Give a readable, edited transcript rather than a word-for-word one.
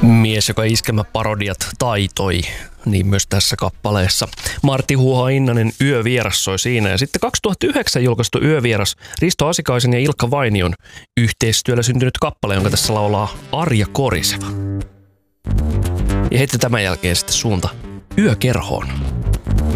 Mies, joka iskelmäparodiat taitoi, niin myös tässä kappaleessa. Martti Huoha-Innanen Yövieras soi siinä. Ja sitten 2009 julkaistu Yövieras Risto Asikaisen ja Ilkka Vainion yhteistyöllä syntynyt kappale, jonka tässä laulaa Arja Koriseva. Ja heti tämän jälkeen sitten suunta yökerhoon.